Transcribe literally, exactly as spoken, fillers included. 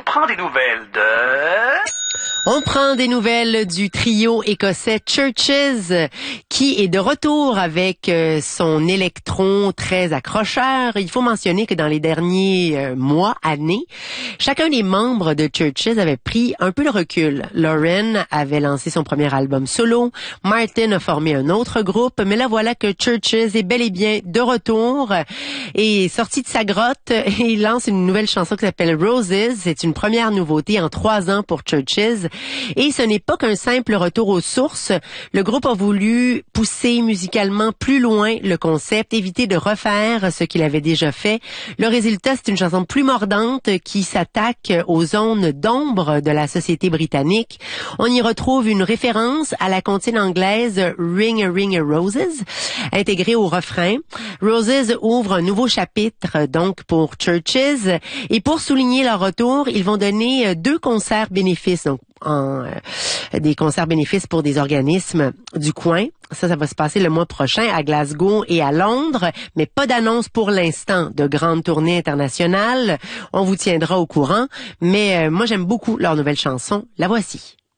prend des nouvelles de... On prend des nouvelles du trio écossais Churches qui est de retour avec son électron très accrocheur. Il faut mentionner que dans les derniers mois, années, chacun des membres de Churches avait pris un peu le recul. Lauren avait lancé son premier album solo, Martin a formé un autre groupe, mais là voilà que Churches est bel et bien de retour et sorti de sa grotte et il lance une nouvelle chanson qui s'appelle Roses. C'est une première nouveauté en trois ans pour Churches. Et ce n'est pas qu'un simple retour aux sources. Le groupe a voulu pousser musicalement plus loin le concept, éviter de refaire ce qu'il avait déjà fait. Le résultat, c'est une chanson plus mordante qui s'attaque aux zones d'ombre de la société britannique. On y retrouve une référence à la comptine anglaise Ring a Ring a Roses, intégrée au refrain. Roses ouvre un nouveau chapitre, donc, pour Churches. Et pour souligner leur retour, ils vont donner deux concerts bénéfices, donc en euh, des concerts bénéfices pour des organismes du coin. Ça, ça va se passer le mois prochain à Glasgow et à Londres, mais pas d'annonce pour l'instant de grande tournée internationale. On vous tiendra au courant, mais euh, moi j'aime beaucoup leur nouvelle chanson. La voici.